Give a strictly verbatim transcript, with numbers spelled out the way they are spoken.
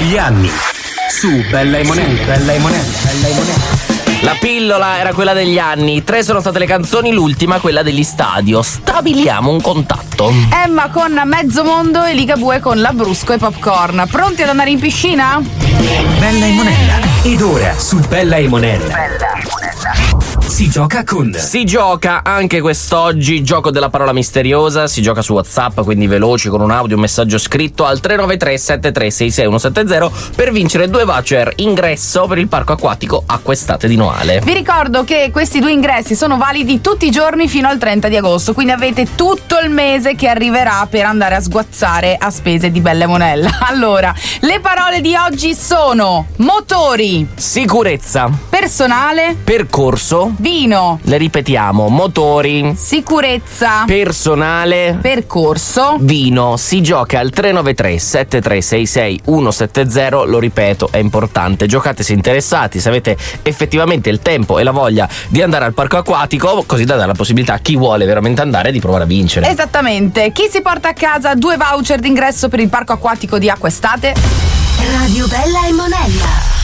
Gli anni su Bella e Monella, Bella e Monella, Bella e Monella. La pillola era quella degli anni, tre sono state le canzoni, l'ultima quella degli stadio. Stabiliamo un contatto. Emma con Mezzo Mondo e Ligabue con Lambrusco e Popcorn. Pronti ad andare in piscina? Bella e Monella. Ed ora su Bella e Monella. Bella e Monella. Si gioca con. Si gioca anche quest'oggi, gioco della parola misteriosa, si gioca su WhatsApp, quindi veloci con un audio, un messaggio scritto al tre nove tre sette tre sei sei uno sette zero per vincere due voucher ingresso per il parco acquatico Acquestate di Noale. Vi ricordo che questi due ingressi sono validi tutti i giorni fino al trenta di agosto, quindi avete tutto il mese che arriverà per andare a sguazzare a spese di Bella e Monella. Allora, le parole di oggi sono motori, Sicurezza, personale, percorso, vino, le ripetiamo, motori, sicurezza, personale, percorso, vino. Si gioca al tre nove tre sette tre sei sei uno sette zero, lo ripeto, è importante, giocate se interessati, se avete effettivamente il tempo e la voglia di andare al parco acquatico, così da dare la possibilità a chi vuole veramente andare di provare a vincere. Esattamente. Chi si porta a casa due voucher d'ingresso per il parco acquatico di Acquestate? Radio Bella e Monella.